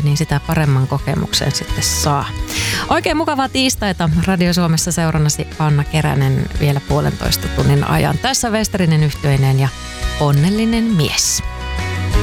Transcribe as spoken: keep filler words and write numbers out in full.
niin sitä paremman kokemuksen sitten saa. Oikein mukavaa tiistaita Radio Suomessa seurannasi Anna Keränen vielä puolentoista tunnin ajan. Tässä Westerinen yhtyeineen ja onnellinen mies.